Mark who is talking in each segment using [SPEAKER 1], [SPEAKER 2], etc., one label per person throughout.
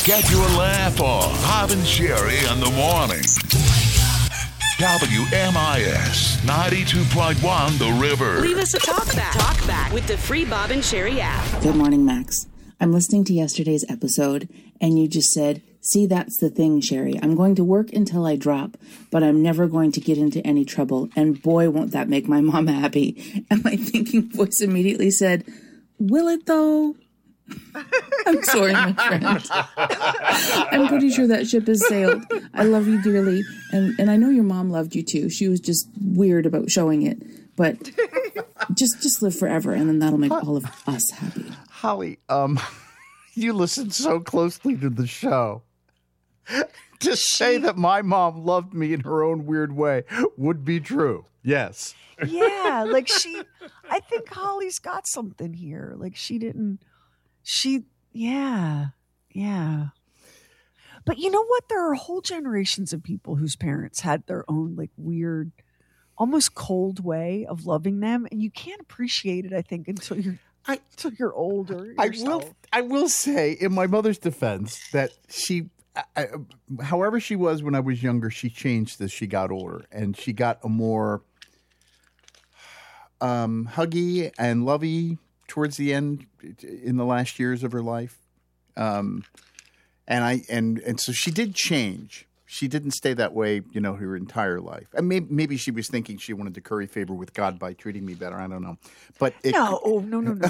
[SPEAKER 1] Get your laugh on. Bob and Sherry in the morning. WMIS 92.1 The River.
[SPEAKER 2] Leave us a talkback with the free Bob and Sherry app.
[SPEAKER 3] Good morning, Max. I'm listening to yesterday's episode, and you just said, see, that's the thing, Sherry. I'm going to work until I drop, but I'm never going to get into any trouble. And boy, won't that make my mom happy. And my thinking voice immediately said, will it though? I'm sorry, my friend. I'm pretty sure that ship has sailed. I love you dearly. And I know your mom loved you too. She was just weird about showing it. But just live forever, and then that'll make all of us happy.
[SPEAKER 4] Holly, you listen so closely to the show. To say that my mom loved me in her own weird way would be true. Yes.
[SPEAKER 5] Yeah, like I think Holly's got something here. Like yeah. But you know what? There are whole generations of people whose parents had their own like weird, almost cold way of loving them, and you can't appreciate it, I think, until you're older.
[SPEAKER 4] I will say, in my mother's defense, that however she was when I was younger, she changed as she got older, and she got a more huggy and lovey towards the end in the last years of her life. And so she did change. She didn't stay that way, her entire life. And maybe she was thinking she wanted to curry favor with God by treating me better. I don't know. But
[SPEAKER 5] no.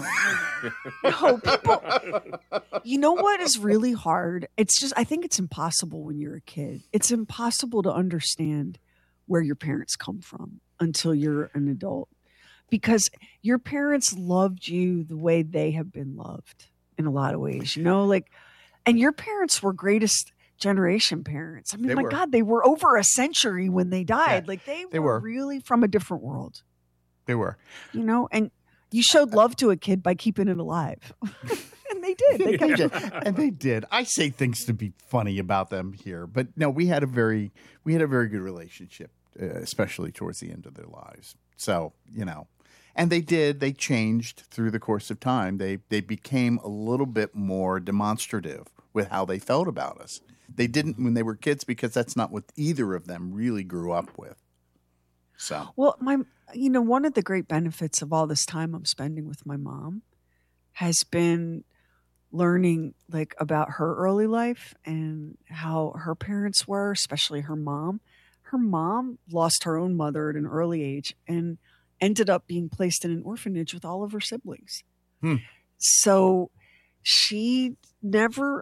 [SPEAKER 5] No, people. You know what is really hard? It's just, I think it's impossible when you're a kid. It's impossible to understand where your parents come from until you're an adult. Because your parents loved you the way they have been loved in a lot of ways, and your parents were greatest generation parents. I mean, God, they were over a century when they died. Yeah, they were really from a different world.
[SPEAKER 4] They were.
[SPEAKER 5] And you showed love to a kid by keeping it alive. And they did.
[SPEAKER 4] They did. I say things to be funny about them here, but no, we had a very good relationship, especially towards the end of their lives. So, and they changed through the course of time. They became a little bit more demonstrative with how they felt about us. They didn't when they were kids, because that's not what either of them really grew up with. So,
[SPEAKER 5] well, one of the great benefits of all this time I'm spending with my mom has been learning about her early life and how her parents were, especially her mom. Her mom lost her own mother at an early age and ended up being placed in an orphanage with all of her siblings. So she never,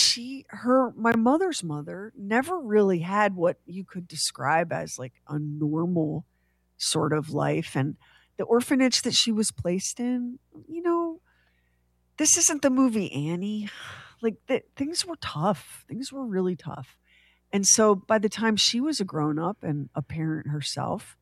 [SPEAKER 5] my mother's mother never really had what you could describe as a normal sort of life. And the orphanage that she was placed in, this isn't the movie Annie. Things were tough. Things were really tough. And so by the time she was a grown up and a parent herself,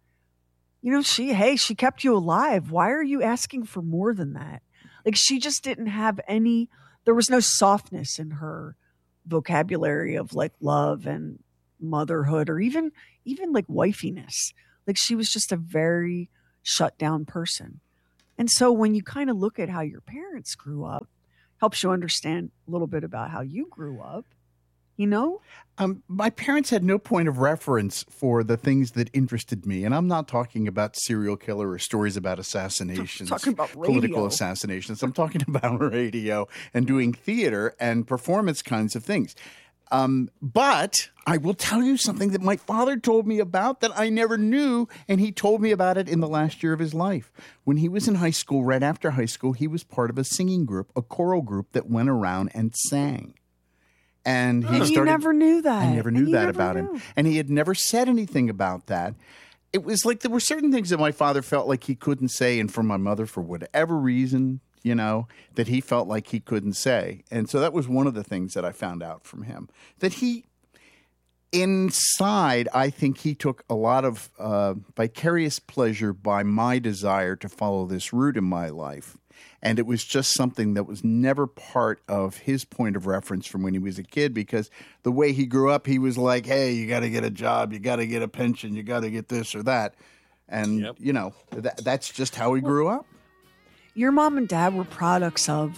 [SPEAKER 5] she kept you alive. Why are you asking for more than that? She just didn't have there was no softness in her vocabulary of love and motherhood or even wifiness. She was just a very shut down person. And so when you kind of look at how your parents grew up, helps you understand a little bit about how you grew up.
[SPEAKER 4] My parents had no point of reference for the things that interested me. And I'm not talking about serial killer or stories about assassinations, political assassinations. I'm talking about radio and doing theater and performance kinds of things. But I will tell you something that my father told me about that I never knew. And he told me about it in the last year of his life. When he was in high school, right after high school, he was part of a singing group, a choral group that went around and sang. And
[SPEAKER 5] you never knew that.
[SPEAKER 4] I never knew that about him. And he had never said anything about that. It was there were certain things that my father felt like he couldn't say. And for my mother, for whatever reason, that he felt like he couldn't say. And so that was one of the things that I found out from him. That inside, I think he took a lot of vicarious pleasure by my desire to follow this route in my life. And it was just something that was never part of his point of reference from when he was a kid, because the way he grew up, he was like, hey, you got to get a job, you got to get a pension, you got to get this or that. And, that's just how he grew up.
[SPEAKER 5] Your mom and dad were products of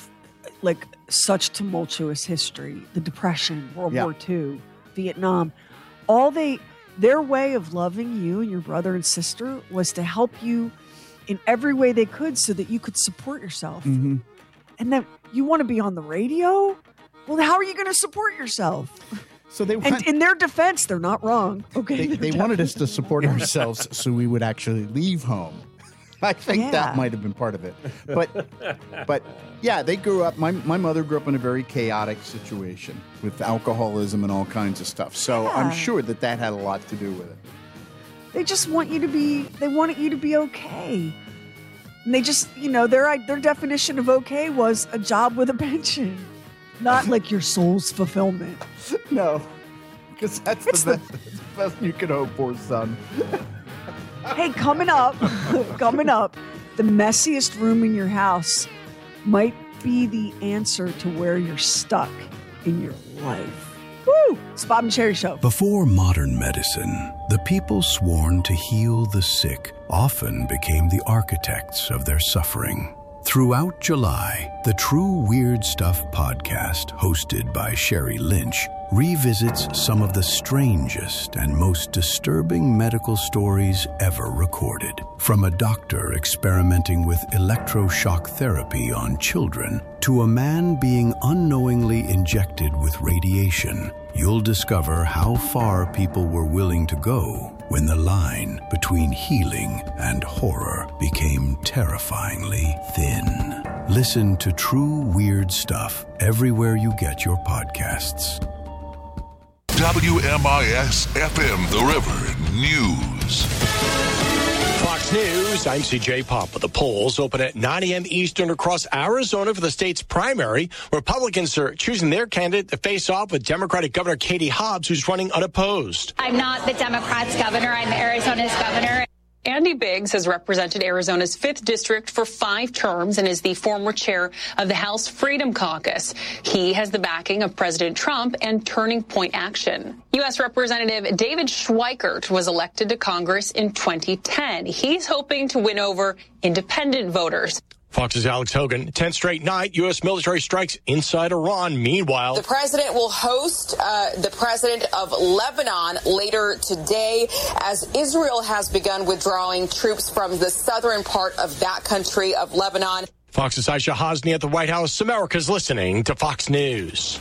[SPEAKER 5] like such tumultuous history. The Depression, World War II, Vietnam. Their way of loving you and your brother and sister was to help you in every way they could so that you could support yourself.
[SPEAKER 4] Mm-hmm.
[SPEAKER 5] And then you want to be on the radio? Well, how are you going to support yourself?
[SPEAKER 4] So they
[SPEAKER 5] and in their defense, they're not wrong. Okay,
[SPEAKER 4] they wanted us to support ourselves so we would actually leave home. I think that might have been part of it. But yeah, they grew up. My mother grew up in a very chaotic situation with alcoholism and all kinds of stuff. So I'm sure that had a lot to do with it.
[SPEAKER 5] They just want you to be. They wanted you to be okay. And they just, their definition of okay was a job with a pension, not like your soul's fulfillment.
[SPEAKER 4] No, because that's the best you can hope for, son.
[SPEAKER 5] Hey, coming up, the messiest room in your house might be the answer to where you're stuck in your life. Woo! It's Bob and Sherry Show.
[SPEAKER 6] Before modern medicine, the people sworn to heal the sick often became the architects of their suffering. Throughout July, the True Weird Stuff podcast, hosted by Sherry Lynch, revisits some of the strangest and most disturbing medical stories ever recorded. From a doctor experimenting with electroshock therapy on children to a man being unknowingly injected with radiation, you'll discover how far people were willing to go when the line between healing and horror became terrifyingly thin. Listen to True Weird Stuff everywhere you get your podcasts.
[SPEAKER 1] WMIS-FM The River News.
[SPEAKER 7] Fox News, I'm CJ Papa. The polls open at 9 a.m. Eastern across Arizona for the state's primary. Republicans are choosing their candidate to face off with Democratic Governor Katie Hobbs, who's running unopposed.
[SPEAKER 8] I'm not the Democrats' governor. I'm Arizona's governor.
[SPEAKER 2] Andy Biggs has represented Arizona's 5th District for 5 terms and is the former chair of the House Freedom Caucus. He has the backing of President Trump and Turning Point Action. U.S. Representative David Schweikert was elected to Congress in 2010. He's hoping to win over independent voters.
[SPEAKER 7] Fox's Alex Hogan. 10th straight night, U.S. military strikes inside Iran. Meanwhile,
[SPEAKER 9] the president will host the president of Lebanon later today as Israel has begun withdrawing troops from the southern part of that country of Lebanon.
[SPEAKER 7] Fox's Aisha Hasni at the White House. America's listening to Fox News.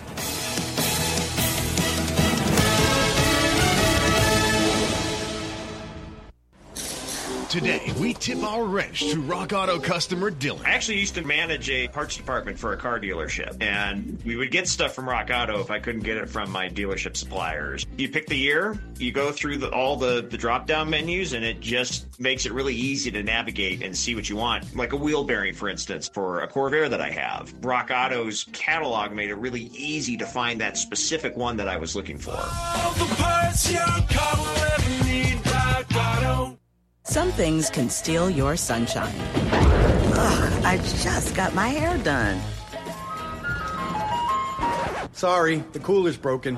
[SPEAKER 10] Today, we tip our wrench to Rock Auto customer Dylan.
[SPEAKER 11] I actually used to manage a parts department for a car dealership, and we would get stuff from Rock Auto if I couldn't get it from my dealership suppliers. You pick the year, you go through all the drop-down menus, and it just makes it really easy to navigate and see what you want. Like a wheel bearing, for instance, for a Corvair that I have. Rock Auto's catalog made it really easy to find that specific one that I was looking for.
[SPEAKER 12] All the parts your car will ever need, Rock Auto.
[SPEAKER 13] Some things can steal your sunshine. Ugh, I just got my hair done.
[SPEAKER 14] Sorry, the cooler's broken.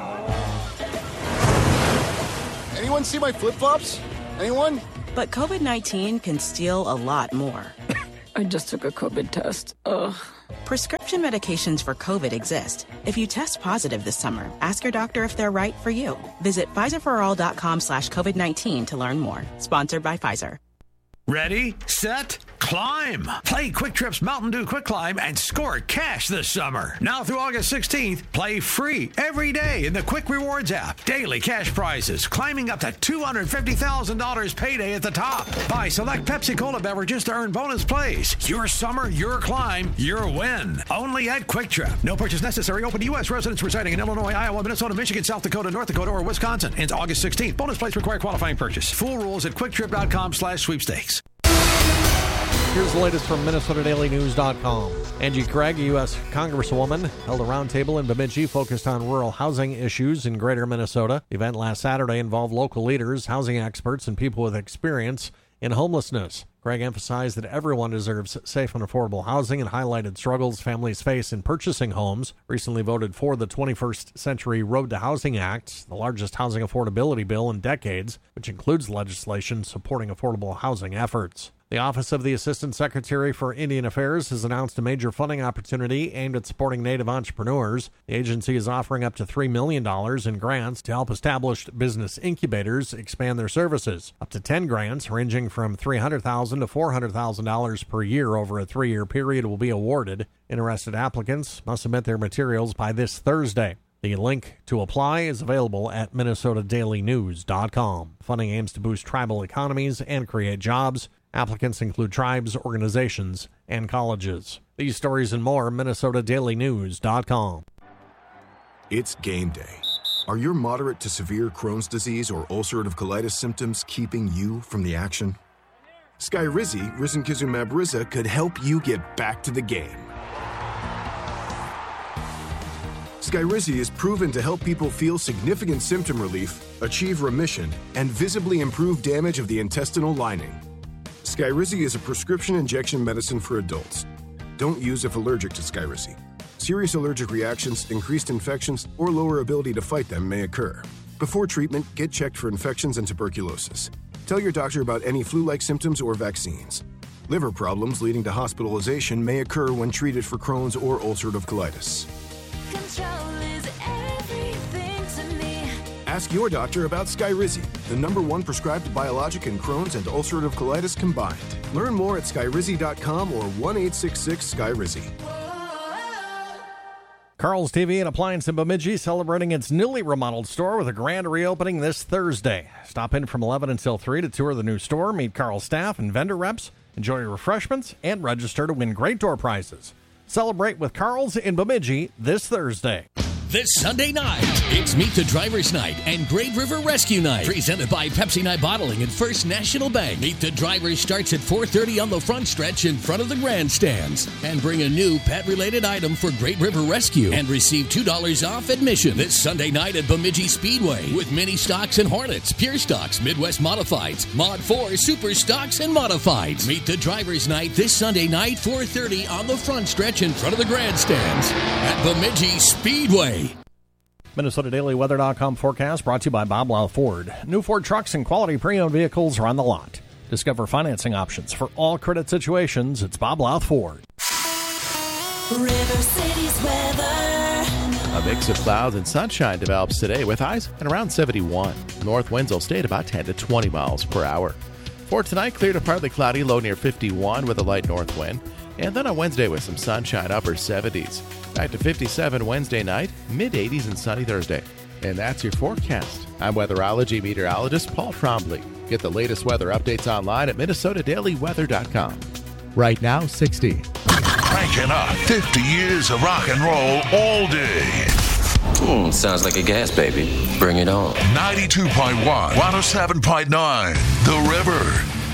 [SPEAKER 14] Anyone see my flip-flops? Anyone?
[SPEAKER 13] But COVID-19 can steal a lot more.
[SPEAKER 15] I just took a COVID test. Ugh.
[SPEAKER 13] Prescription medications for COVID exist. If you test positive this summer, ask your doctor if they're right for you. Visit PfizerForAll.com/COVID-19 to learn more. Sponsored by Pfizer.
[SPEAKER 16] Ready, set, climb. Play Quick Trip's Mountain Dew Quick Climb and score cash this summer. Now through August 16th, play free every day in the Quick Rewards app. Daily cash prizes, climbing up to $250,000 payday at the top. Buy select Pepsi Cola beverages to earn bonus plays. Your summer, your climb, your win. Only at Quick Trip. No purchase necessary. Open to U.S. residents residing in Illinois, Iowa, Minnesota, Michigan, South Dakota, North Dakota, or Wisconsin. Ends August 16th. Bonus plays require qualifying purchase. Full rules at QuickTrip.com/sweepstakes.
[SPEAKER 17] Here's the latest from MinnesotaDailyNews.com. Angie Craig, a U.S. Congresswoman, held a roundtable in Bemidji focused on rural housing issues in greater Minnesota. The event last Saturday involved local leaders, housing experts, and people with experience in homelessness. Craig emphasized that everyone deserves safe and affordable housing and highlighted struggles families face in purchasing homes. Recently voted for the 21st Century Road to Housing Act, the largest housing affordability bill in decades, which includes legislation supporting affordable housing efforts. The Office of the Assistant Secretary for Indian Affairs has announced a major funding opportunity aimed at supporting Native entrepreneurs. The agency is offering up to $3 million in grants to help established business incubators expand their services. Up to 10 grants, ranging from $300,000 to $400,000 per year over a 3-year period, will be awarded. Interested applicants must submit their materials by this Thursday. The link to apply is available at MinnesotaDailyNews.com. Funding aims to boost tribal economies and create jobs. Applicants include tribes, organizations, and colleges. These stories and more, MinnesotaDailyNews.com.
[SPEAKER 18] It's game day. Are your moderate to severe Crohn's disease or ulcerative colitis symptoms keeping you from the action? Skyrizi, risankizumab Riza, could help you get back to the game. Skyrizi is proven to help people feel significant symptom relief, achieve remission, and visibly improve damage of the intestinal lining. Skyrizi is a prescription injection medicine for adults. Don't use if allergic to Skyrizi. Serious allergic reactions, increased infections, or lower ability to fight them may occur. Before treatment, get checked for infections and tuberculosis. Tell your doctor about any flu-like symptoms or vaccines. Liver problems leading to hospitalization may occur when treated for Crohn's or ulcerative colitis.
[SPEAKER 12] Control is everything to me.
[SPEAKER 18] Ask your doctor about Skyrizi, the #1 prescribed biologic in Crohn's and ulcerative colitis combined. Learn more at skyrizi.com or 1-866-SKYRIZI.
[SPEAKER 17] Carl's TV and Appliance in Bemidji celebrating its newly remodeled store with a grand reopening this Thursday. Stop in from 11 until 3 to tour the new store, meet Carl's staff and vendor reps, enjoy refreshments, and register to win great door prizes. Celebrate with Carl's in Bemidji this Thursday.
[SPEAKER 19] This Sunday night, it's Meet the Drivers Night and Great River Rescue Night, presented by Pepsi Night Bottling and First National Bank. Meet the Drivers starts at 4:30 on the front stretch in front of the grandstands. And bring a new pet-related item for Great River Rescue and receive $2 off admission this Sunday night at Bemidji Speedway with Mini Stocks and Hornets, Pure Stocks, Midwest Modifieds, Mod 4, Super Stocks, and Modifieds. Meet the Drivers Night this Sunday night, 4:30 on the front stretch in front of the grandstands at Bemidji Speedway.
[SPEAKER 17] MinnesotaDailyWeather.com forecast brought to you by Bob Louth Ford. New Ford trucks and quality pre-owned vehicles are on the lot. Discover financing options for all credit situations. It's Bob Louth Ford.
[SPEAKER 12] River City's weather.
[SPEAKER 20] A mix of clouds and sunshine develops today with highs at around 71. North winds will stay at about 10 to 20 miles per hour. For tonight, clear to partly cloudy, low near 51 with a light north wind. And then on Wednesday with some sunshine, upper 70s. Back to 57 Wednesday night, mid-80s and sunny Thursday. And that's your forecast. I'm weatherology meteorologist Paul Trombley. Get the latest weather updates online at MinnesotaDailyWeather.com. Right now, 60.
[SPEAKER 1] Cranking up 50 years of rock and roll all day.
[SPEAKER 21] Sounds like a gas, baby. Bring it on.
[SPEAKER 1] 92.1, 107.9, The River.